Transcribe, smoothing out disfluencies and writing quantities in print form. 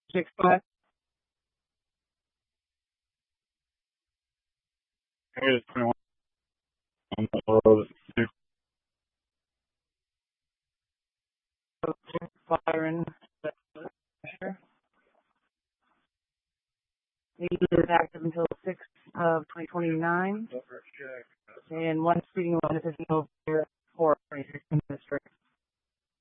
6-5. Here's 21 on the road. Byron. He is active until 6 of 2029. And one speeding, one official